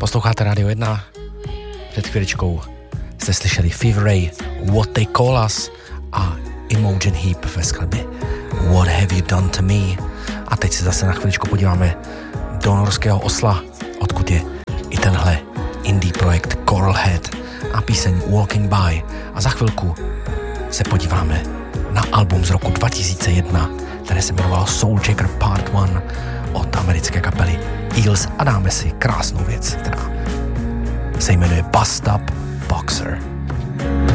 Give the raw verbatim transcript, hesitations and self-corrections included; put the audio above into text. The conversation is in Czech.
Posloucháte Radio jedna. Před chvíličkou jste slyšeli Fever Ray, What They Call Us a Imogen Heap ve skladbě What Have You Done To Me. A teď se zase na chvíličku podíváme do norského Osla, odkud je i tenhle indie projekt Coralhead a píseň Walking By. A za chvilku se podíváme na album z roku dva tisíce jedna, které se jmenovalo Souljacker Part jedna od americké kapely Eels a dáme si krásnou věc, která se jmenuje Bust Up Boxer.